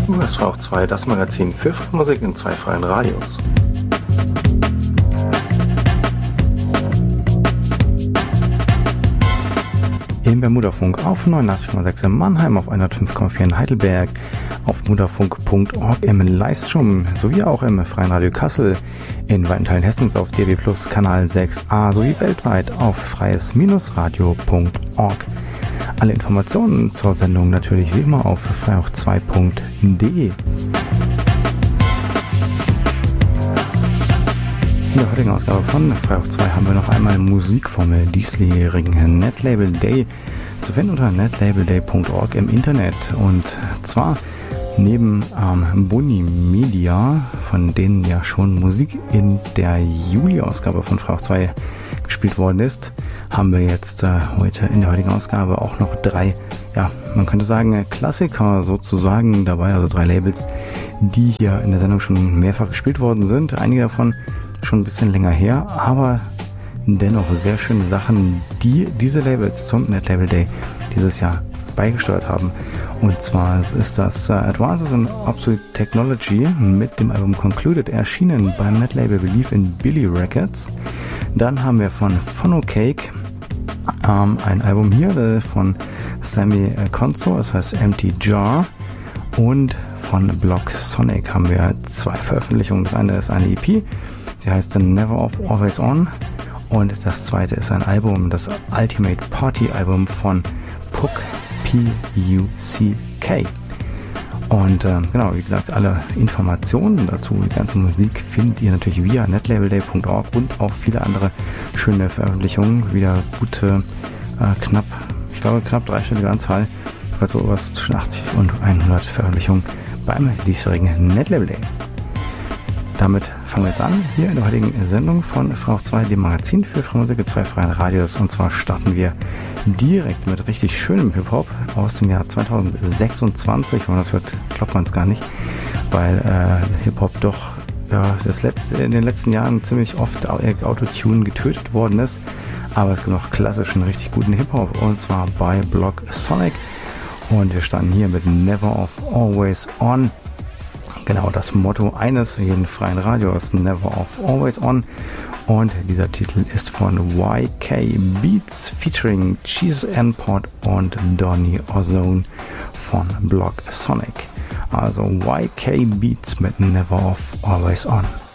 Du hörst V2, das Magazin für freie Musik in zwei freien Radios. Im Bermudafunk auf 89,6 in Mannheim, auf 105,4 in Heidelberg, auf mudafunk.org im Livestream sowie auch im Freien Radio Kassel, in weiten Teilen Hessens auf DAB+ Kanal 6a sowie weltweit auf freies-radio.org. Alle Informationen zur Sendung natürlich wie immer auf freiauch2.de. In der heutigen Ausgabe von Freiauch 2 haben wir noch einmal Musik vom diesjährigen Netlabel Day zu finden unter netlabelday.org im Internet. Und zwar neben Boni Media, von denen ja schon Musik in der Juli-Ausgabe von Freiauch 2 gespielt worden ist, haben wir jetzt heute in der heutigen Ausgabe auch noch drei, ja, man könnte sagen Klassiker sozusagen dabei, also drei Labels, die hier in der Sendung schon mehrfach gespielt worden sind. Einige davon schon ein bisschen länger her, aber dennoch sehr schöne Sachen, die diese Labels zum Netlabel Day dieses Jahr beigesteuert haben. Und zwar ist das Advances in Obsolete Technology mit dem Album Concluded, erschienen beim Netlabel Believe in Billy Records. Dann haben wir von Phonocake ein Album hier von Sammy Konzo, das heißt Empty Jar. Und von Block Sonic haben wir zwei Veröffentlichungen. Das eine ist eine EP, sie heißt Never Off, Always On. Und das zweite ist ein Album, das Ultimate Party Album von Puck, P-U-C-K. Und genau, wie gesagt, alle Informationen dazu, die ganze Musik findet ihr natürlich via netlabelday.org und auch viele andere schöne Veröffentlichungen. Wieder gute, knapp dreistellige Anzahl, also was zwischen 80 und 100 Veröffentlichungen beim diesjährigen Netlabel Day. Damit fangen wir jetzt an, hier in der heutigen Sendung von Freiauch 2, dem Magazin für freie Musik in zwei freien Radios. Und zwar starten wir direkt mit richtig schönem Hip-Hop aus dem Jahr 2026. Wenn man das hört, glaubt man es gar nicht, weil Hip-Hop doch in den letzten Jahren ziemlich oft Autotune getötet worden ist. Aber es gibt noch klassischen, richtig guten Hip-Hop, und zwar bei Block Sonic. Und wir starten hier mit Never Off, Always On. Genau das Motto eines jeden freien Radios, Never Off, Always On. Und dieser Titel ist von YK Beats featuring Cheese Import und Donny Ozone von Block Sonic. Also YK Beats mit Never Off, Always On.